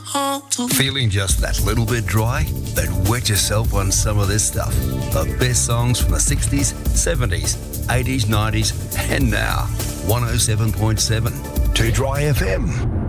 Feeling just that little bit dry? Then wet yourself on some of this stuff. The best songs from the 60s, 70s, 80s, 90s, and now. 107.7. 2 Dry FM.